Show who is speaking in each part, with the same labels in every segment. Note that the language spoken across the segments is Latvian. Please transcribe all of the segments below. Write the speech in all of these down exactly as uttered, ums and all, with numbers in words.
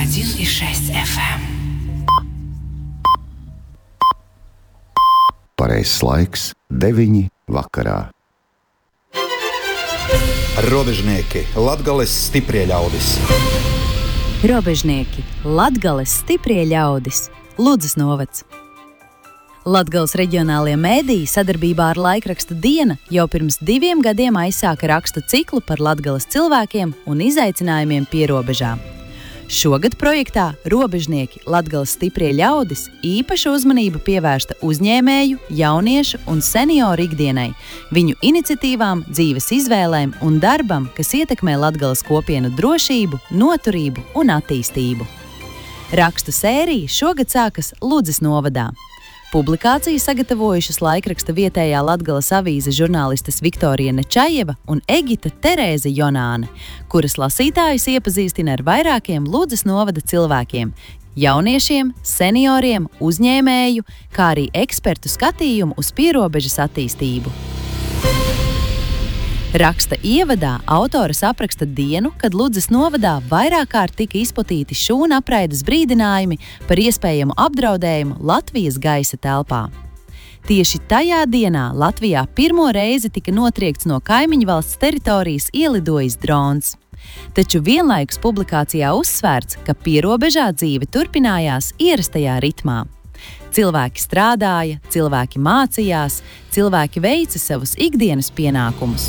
Speaker 1: один и шесть эф эм.
Speaker 2: Pareizs laiks deviņi vakarā.
Speaker 3: Robežnieki, Latgales stiprie ļaudis.
Speaker 4: Robežnieki, Latgales stiprie ļaudis. Ludzas novads. Latgales reģionālie mēdīji sadarbībā ar laikrakstu Diena jau pirms diviem gadiem aizsāka rakstu ciklu par Latgales cilvēkiem un izaicinājumiem pierobežām. Šogad projektā Robežnieki, Latgales stiprie ļaudis īpaša uzmanība pievērsta uzņēmēju, jauniešu un senioru ikdienai, viņu iniciatīvām, dzīves izvēlēm un darbam, kas ietekmē Latgales kopienu drošību, noturību un attīstību. Rakstu sērija šogad sākas Ludzas novadā. Publikāciju sagatavojušas laikraksta vietējā Latgales avīze žurnālistes Viktorija Nečajeva un Egita Terēze Jonāne, kuras lasītājus iepazīstina ar vairākiem Ludzas novada cilvēkiem, jauniešiem, senioriem, uzņēmēju, kā arī ekspertu skatījumu uz pierobežas attīstību. Raksta ievadā autores apraksta dienu, kad Ludzas novadā vairāk kārt tika izplatīti šūnu apraides brīdinājumi par iespējamu apdraudējumu Latvijas gaisa telpā. Tieši tajā dienā Latvijā pirmo reizi tika notriekts no kaimiņu valsts teritorijas ielidojis drons. Taču vienlaikus publikācijā uzsvērts, ka pierobežā dzīve turpinājās ierastajā ritmā. Cilvēki strādāja, cilvēki mācījās, cilvēki veica savus ikdienas pienākumus.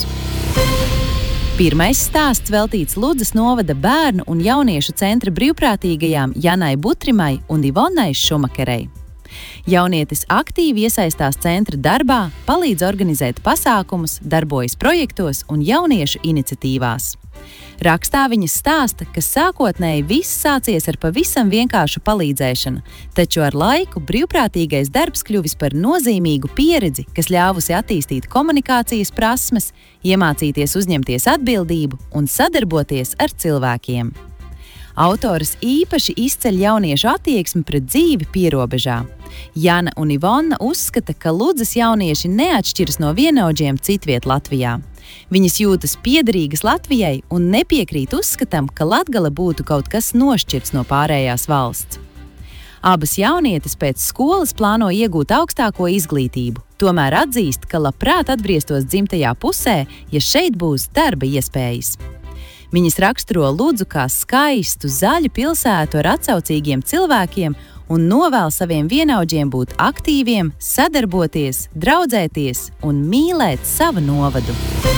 Speaker 4: Pirmais stāsts veltīts Ludzas novada bērnu un jauniešu centra brīvprātīgajām Janai Butrimai un Ivonai Šumakerei. Jaunietis aktīvi iesaistās centra darbā, palīdz organizēt pasākumus, darbojas projektos un jauniešu iniciatīvās. Rakstā viņas stāsta, ka sākotnēji viss sācies ar pavisam vienkāršu palīdzēšanu, taču ar laiku brīvprātīgais darbs kļuvis par nozīmīgu pieredzi, kas ļāvusi attīstīt komunikācijas prasmes, iemācīties uzņemties atbildību un sadarboties ar cilvēkiem. Autores īpaši izceļ jauniešu attieksmi pret dzīvi pierobežā. Jana un Ivona uzskata, ka Ludzas jaunieši neatšķiras no vienaudžiem citviet Latvijā. Viņas jūtas piederīgas Latvijai un nepiekrīt uzskatam, ka Latgale būtu kaut kas nošķirts no pārējās valsts. Abas jaunietes pēc skolas plāno iegūt augstāko izglītību, tomēr atzīst, ka labprāt atgrieztos dzimtajā pusē, ja šeit būs darba iespējas. Viņas raksturo Ludzu kā skaistu, zaļu pilsētu ar atsaucīgiem cilvēkiem un novēl saviem vienaudžiem būt aktīviem, sadarboties, draudzēties un mīlēt savu novadu.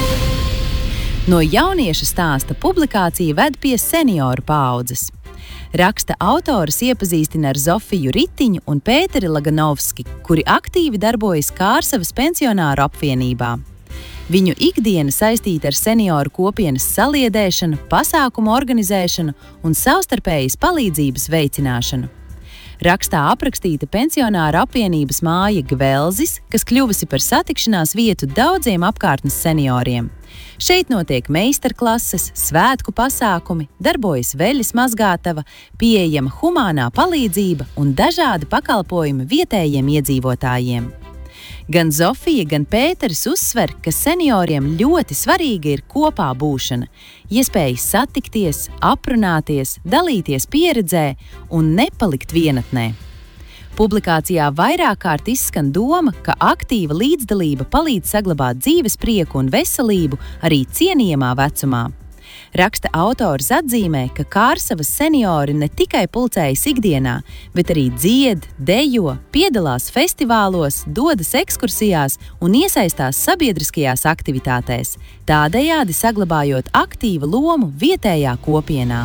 Speaker 4: No jaunieša stāsta publikācija ved pie senioru paaudzes. Raksta autors iepazīstina ar Zofiju Ritiņu un Pēteri Laganovski, kuri aktīvi darbojas Kārsavas pensionāru apvienībā. Viņu ikdiena saistīta ar senioru kopienas saliedēšanu, pasākumu organizēšanu un savstarpējas palīdzības veicināšanu. Rakstā aprakstīta pensionāra apvienības māja Gvelzis, kas kļuvusi par satikšanās vietu daudziem apkārtnes senioriem. Šeit notiek meistarklases, svētku pasākumi, darbojas veļas mazgātava, pieejama humānā palīdzība un dažādi pakalpojumi vietējiem iedzīvotājiem. Gan Zofija, gan Pēteris uzsver, ka senioriem ļoti svarīga ir kopā būšana, iespēja satikties, aprunāties, dalīties pieredzē un nepalikt vienatnē. Publikācijā vairāk kārt izskan doma, ka aktīva līdzdalība palīdz saglabāt dzīves prieku un veselību arī cienījamā vecumā. Raksta autors atzīmē, ka Kārsavas seniori ne tikai pulcējas ikdienā, bet arī dzied, dejo, piedalās festivālos, dodas ekskursijās un iesaistās sabiedriskajās aktivitātēs, tādējādi saglabājot aktīvu lomu vietējā kopienā.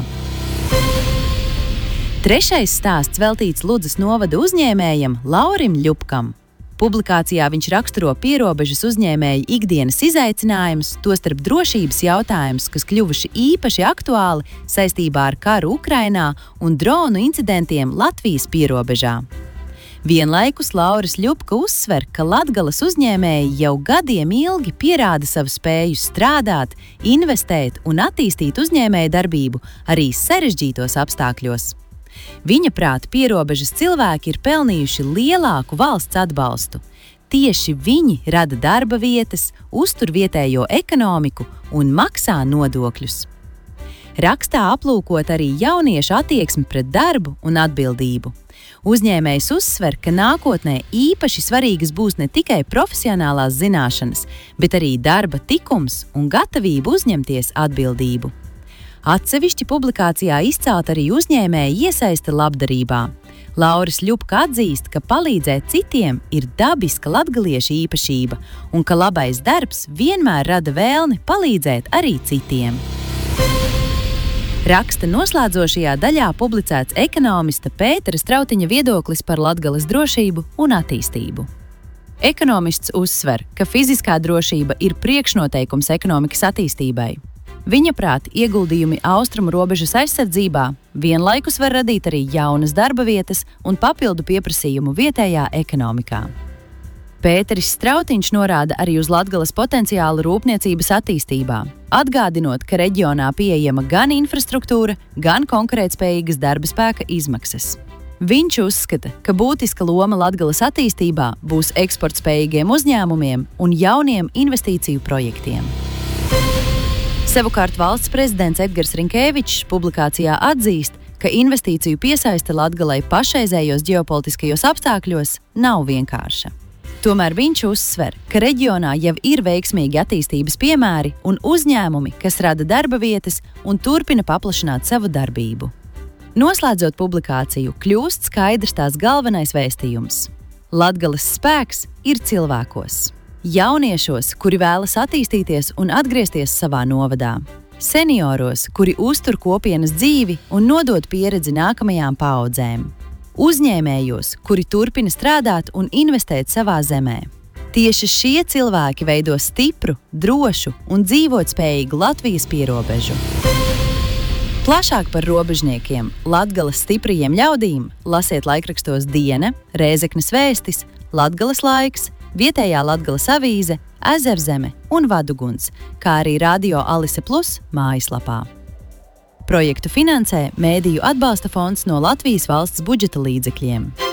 Speaker 4: Trešais stāsts veltīts Ludzas novada uzņēmējam Laurim Ļupkam. Publikācijā viņš raksturo pierobežas uzņēmēju ikdienas izaicinājumus, tostarp drošības jautājumus, kas kļuvuši īpaši aktuāli saistībā ar karu Ukrainā un dronu incidentiem Latvijas pierobežā. Vienlaikus Lauris Ļupka uzsver, ka Latgales uzņēmēji jau gadiem ilgi pierāda savu spēju strādāt, investēt un attīstīt uzņēmēju darbību arī sarežģītos apstākļos. Viņa prāt, pierobežas cilvēki ir pelnījuši lielāku valsts atbalstu. Tieši viņi rada darba vietas, uztur vietējo ekonomiku un maksā nodokļus. Rakstā aplūkot arī jauniešu attieksmi pret darbu un atbildību. Uzņēmējs uzsver, ka nākotnē īpaši svarīgas būs ne tikai profesionālās zināšanas, bet arī darba tikums un gatavība uzņemties atbildību. Atsevišķi publikācijā izcelt arī uzņēmēja iesaiste labdarībā. Lauris Ļupka atzīst, ka palīdzēt citiem ir dabiska latgaliešu īpašība un ka labais darbs vienmēr rada vēlmi palīdzēt arī citiem. Raksta noslēdzošajā daļā publicēts ekonomista Pētera Strautiņa viedoklis par Latgales drošību un attīstību. Ekonomists uzsver, ka fiziskā drošība ir priekšnoteikums ekonomikas attīstībai. Viņa prāt, ieguldījumi austrumu robežas aizsardzībā vienlaikus var radīt arī jaunas darba vietas un papildu pieprasījumu vietējā ekonomikā. Pēteris Strautiņš norāda arī uz Latgales potenciālu rūpniecības attīstībā, atgādinot, ka reģionā pieejama gan infrastruktūra, gan konkurētspējīgas darba spēka izmaksas. Viņš uzskata, ka būtiska loma Latgales attīstībā būs eksportspējīgiem uzņēmumiem un jauniem investīciju projektiem. Savukārt valsts prezidents Edgars Rinkēvičs publikācijā atzīst, ka investīciju piesaiste Latgalei pašreizējos ģeopolitiskajos apstākļos nav vienkārša. Tomēr viņš uzsver, ka reģionā jau ir veiksmīgi attīstības piemēri un uzņēmumi, kas rada darba vietas un turpina paplašināt savu darbību. Noslēdzot publikāciju, kļūst skaidrs tās galvenais vēstījums. Latgales spēks ir cilvēkos. Jauniešos, kuri vēlas attīstīties un atgriezties savā novadā. Senioros, kuri uztur kopienas dzīvi un nodod pieredzi nākamajām paaudzēm. Uzņēmējos, kuri turpina strādāt un investēt savā zemē. Tieši šie cilvēki veido stipru, drošu un dzīvotspējīgu Latvijas pierobežu. Plašāk par robežniekiem, Latgales stiprajiem ļaudīm lasiet laikrakstos Diena, Rēzeknes vēstis, Latgales laiks, vietējā Latgales avīze, Ezerzeme un Vaduguns, kā arī Radio Alise Plus mājaslapā. Projektu finansē Mēdīju atbalsta fonds no Latvijas valsts budžeta līdzekļiem.